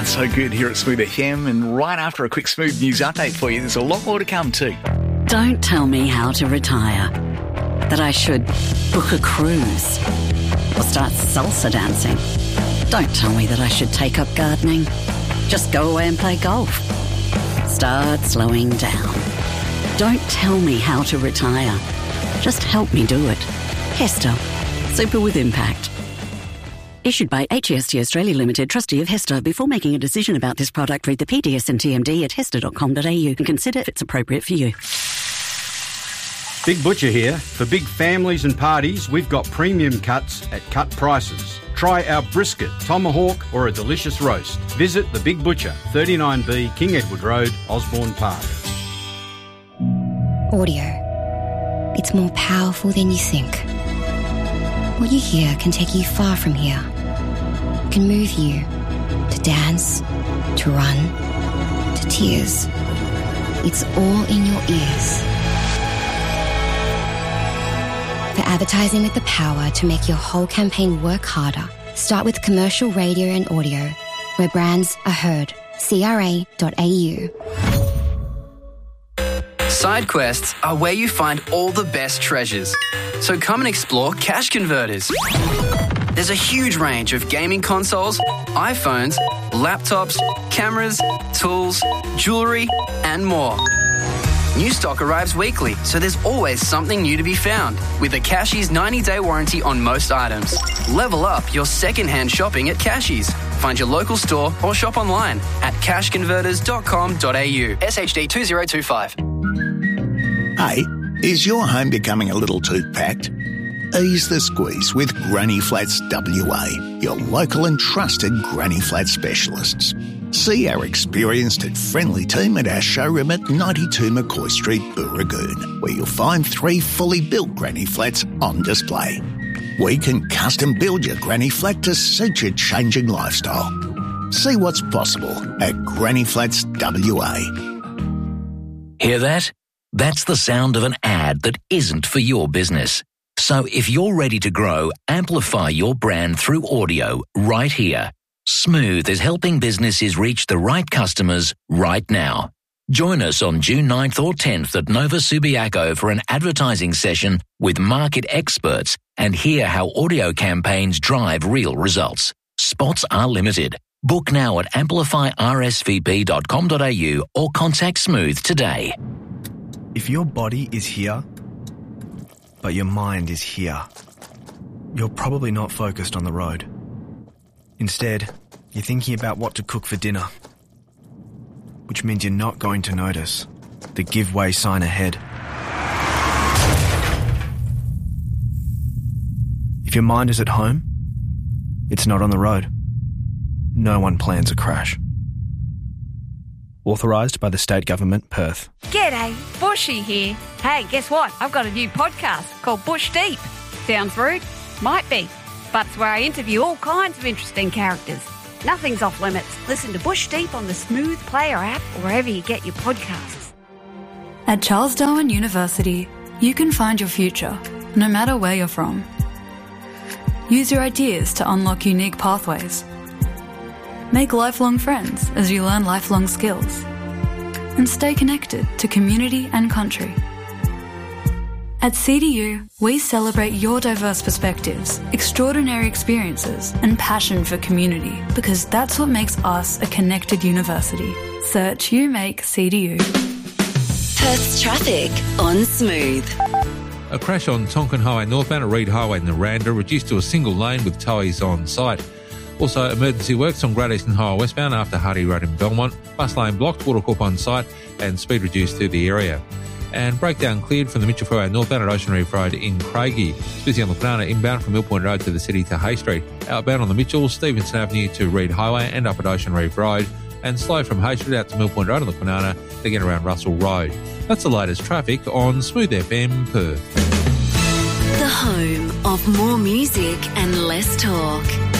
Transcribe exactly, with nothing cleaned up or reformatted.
sounds so good here at Smooth F M, and right after a quick Smooth News update for you, there's a lot more to come too. Don't tell me how to retire. That I should book a cruise or start salsa dancing. Don't tell me that I should take up gardening. Just go away and play golf. Start slowing down. Don't tell me how to retire. Just help me do it. Hester. Super with impact. Issued by H E S T Australia Limited, trustee of Hester. Before making a decision about this product, read the P D S and T M D at hester dot com dot a u and consider if it's appropriate for you. Big Butcher here. For big families and parties, we've got premium cuts at cut prices. Try our brisket, tomahawk or a delicious roast. Visit The Big Butcher, thirty-nine B King Edward Road, Osborne Park. Audio. It's more powerful than you think. What you hear can take you far from here. It can move you to dance, to run, to tears. It's all in your ears. For advertising with the power to make your whole campaign work harder, start with commercial radio and audio, where brands are heard. C R A dot A U. Side quests are where you find all the best treasures. So come and explore Cash Converters. There's a huge range of gaming consoles, iPhones, laptops, cameras, tools, jewellery, and more. New stock arrives weekly, so there's always something new to be found. With a Cashies ninety-day warranty on most items. Level up your second-hand shopping at Cashies. Find your local store or shop online at cash converters dot com dot a u. S H D two zero two five. Hey, is your home becoming a little too packed? Ease the squeeze with Granny Flats W A, your local and trusted Granny Flat specialists. See our experienced and friendly team at our showroom at ninety-two McCoy Street, Booragoon, where you'll find three fully built Granny Flats on display. We can custom build your Granny Flat to suit your changing lifestyle. See what's possible at Granny Flats W A. Hear that? That's the sound of an ad that isn't for your business. So if you're ready to grow, amplify your brand through audio right here. Smooth is helping businesses reach the right customers right now. Join us on June ninth or tenth at Nova Subiaco for an advertising session with market experts and hear how audio campaigns drive real results. Spots are limited. Book now at amplify r s v p dot com dot a u or contact Smooth today. If your body is here, but your mind is here, you're probably not focused on the road. Instead, you're thinking about what to cook for dinner, which means you're not going to notice the give way sign ahead. If your mind is at home, it's not on the road. No one plans a crash. Authorised by the State Government, Perth. G'day, Bushy here. Hey, guess what? I've got a new podcast called Bush Deep. Sounds rude? Might be. But it's where I interview all kinds of interesting characters. Nothing's off limits. Listen to Bush Deep on the Smooth Player app or wherever you get your podcasts. At Charles Darwin University, you can find your future, no matter where you're from. Use your ideas to unlock unique pathways. Make lifelong friends as you learn lifelong skills. And stay connected to community and country. At C D U, we celebrate your diverse perspectives, extraordinary experiences, and passion for community, because that's what makes us a connected university. Search You Make C D U. Perth's traffic on Smooth. A crash on Tonkin Highway northbound at Reed Highway Naranda, reduced to a single lane with towies on site. Also, emergency works on Great Eastern Highway westbound after Hardy Road in Belmont. Bus lane blocked, Watercorp on site, and speed reduced through the area. And breakdown cleared from the Mitchell Freeway northbound at Ocean Reef Road in Craigie. Busy on the Banana inbound from Mill Point Road to the city to Hay Street. Outbound on the Mitchell, Stevenson Avenue to Reed Highway and up at Ocean Reef Road. And slow from Hay Street out to Mill Point Road on the Banana to get around Russell Road. That's the latest traffic on Smooth F M Perth. The home of more music and less talk.